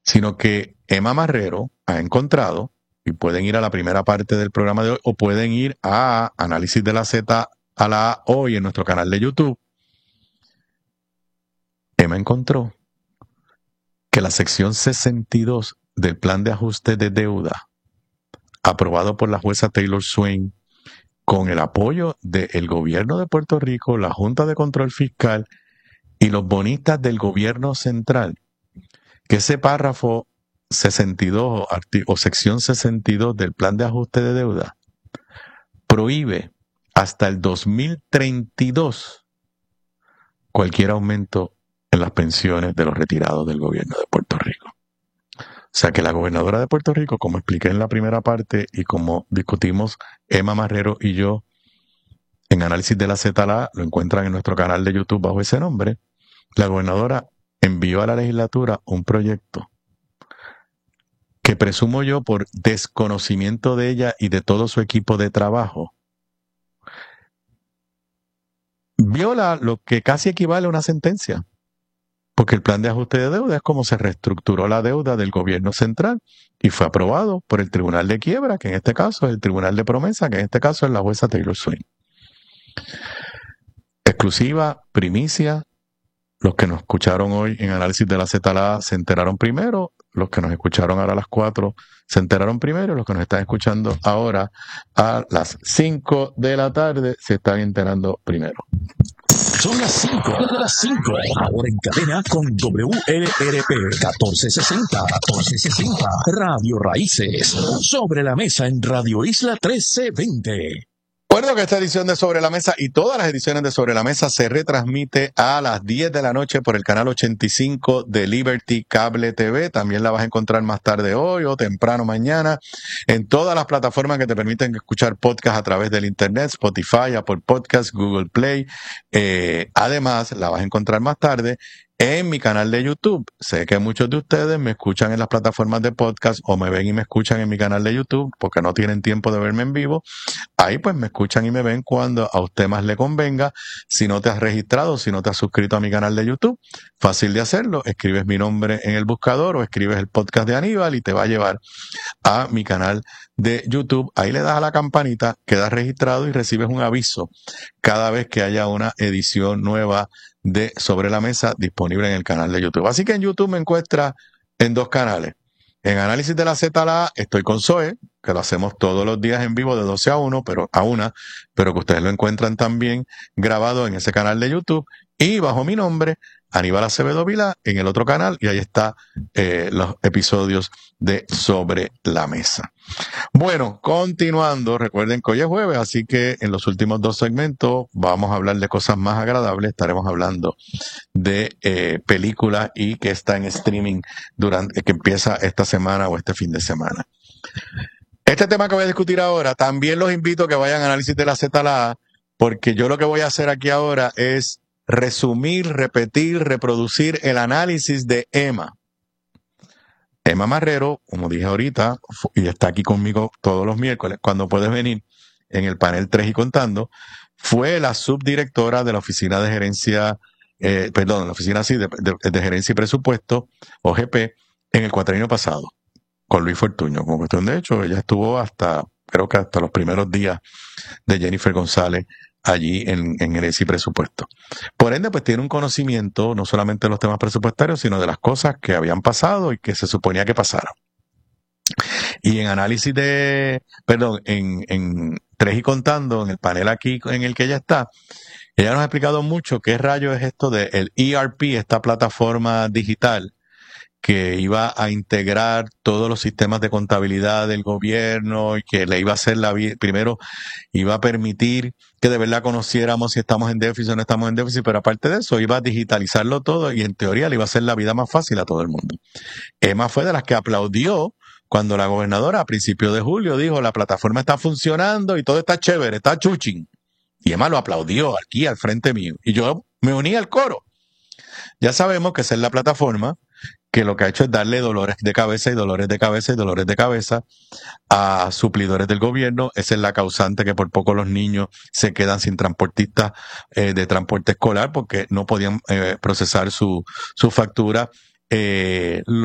sino que Emma Marrero ha encontrado, y pueden ir a la primera parte del programa de hoy, o pueden ir a Análisis de la Z a la A hoy en nuestro canal de YouTube. Emma encontró que la sección 62 del plan de ajuste de deuda, aprobado por la jueza Taylor Swain, con el apoyo del gobierno de Puerto Rico, la Junta de Control Fiscal y los bonistas del gobierno central, que ese párrafo 62 o sección 62 del plan de ajuste de deuda prohíbe hasta el 2032 cualquier aumento en las pensiones de los retirados del gobierno de Puerto Rico. O sea que la gobernadora de Puerto Rico, como expliqué en la primera parte y como discutimos Emma Marrero y yo en Análisis de la Z, lo encuentran en nuestro canal de YouTube bajo ese nombre, la gobernadora envió a la legislatura un proyecto que presumo yo por desconocimiento de ella y de todo su equipo de trabajo, viola lo que casi equivale a una sentencia. Porque el plan de ajuste de deuda es como se reestructuró la deuda del gobierno central y fue aprobado por el Tribunal de Quiebra, que en este caso es el Tribunal de Promesa, que en este caso es la jueza Taylor Swain. Exclusiva, primicia. Los que nos escucharon hoy en Análisis de la Z se enteraron primero, los que nos escucharon ahora a las 4 se enteraron primero, los que nos están escuchando ahora a las 5 de la tarde se están enterando primero. Son las 5, ahora en cadena con WLRP 1460, Radio Raíces, sobre la mesa en Radio Isla 1320. Recuerdo que esta edición de Sobre la Mesa y todas las ediciones de Sobre la Mesa se retransmite a las 10 de la noche por el canal 85 de Liberty Cable TV. También la vas a encontrar más tarde hoy o temprano mañana en todas las plataformas que te permiten escuchar podcast a través del internet, Spotify, Apple Podcasts, Google Play. Además, la vas a encontrar más tarde en mi canal de YouTube. Sé que muchos de ustedes me escuchan en las plataformas de podcast o me ven y me escuchan en mi canal de YouTube porque no tienen tiempo de verme en vivo. Ahí pues me escuchan y me ven cuando a usted más le convenga. Si no te has registrado, si no te has suscrito a mi canal de YouTube, fácil de hacerlo. Escribes mi nombre en el buscador o escribes el podcast de Aníbal y te va a llevar a mi canal de YouTube. Ahí le das a la campanita, quedas registrado y recibes un aviso cada vez que haya una edición nueva de Sobre la Mesa disponible en el canal de YouTube. Así que en YouTube me encuentra en dos canales. En Análisis de la Z estoy con Zoe, que lo hacemos todos los días en vivo de 12 a 1, pero que ustedes lo encuentran también grabado en ese canal de YouTube y bajo mi nombre, Aníbal Acevedo Vilá, en el otro canal, y ahí está los episodios de Sobre la Mesa. Bueno, continuando, recuerden que hoy es jueves, así que en los últimos dos segmentos vamos a hablar de cosas más agradables. Estaremos hablando de películas y que está en streaming que empieza esta semana o este fin de semana. Este tema que voy a discutir ahora, también los invito a que vayan a Análisis de la Z, porque yo lo que voy a hacer aquí ahora es resumir, repetir, reproducir el análisis de Emma Marrero, como dije ahorita, y está aquí conmigo todos los miércoles, cuando puedes venir en el panel 3 y contando, fue la subdirectora de la Oficina de Gerencia, de Gerencia y Presupuesto, OGP, en el cuatrienio pasado, con Luis Fortuño. Como cuestión de hecho, ella estuvo creo que hasta los primeros días de Jennifer González allí en Gerencia y Presupuesto. Por ende, pues tiene un conocimiento no solamente de los temas presupuestarios, sino de las cosas que habían pasado y que se suponía que pasaran. Y en en 3 y contando, en el panel aquí en el que ella está, ella nos ha explicado mucho qué rayo es esto del ERP, esta plataforma digital que iba a integrar todos los sistemas de contabilidad del gobierno y que le iba a hacer primero iba a permitir que de verdad conociéramos si estamos en déficit o no estamos en déficit, pero aparte de eso iba a digitalizarlo todo y en teoría le iba a hacer la vida más fácil a todo el mundo. Emma fue de las que aplaudió cuando la gobernadora a principios de julio dijo la plataforma está funcionando y todo está chévere, está chuchín. Y Emma lo aplaudió aquí al frente mío y yo me uní al coro. Ya sabemos que esa es la plataforma que lo que ha hecho es darle dolores de cabeza y dolores de cabeza y dolores de cabeza a suplidores del gobierno. Esa es la causante que por poco los niños se quedan sin transportistas de transporte escolar porque no podían procesar su factura.